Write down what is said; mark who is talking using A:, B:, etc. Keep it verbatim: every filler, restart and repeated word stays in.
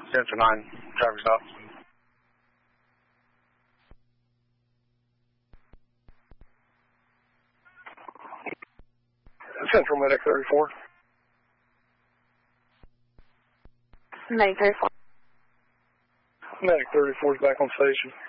A: Central nine, traffic stop. Central Medic thirty-four.
B: Medic thirty-four.
A: Medic thirty-four is back on station.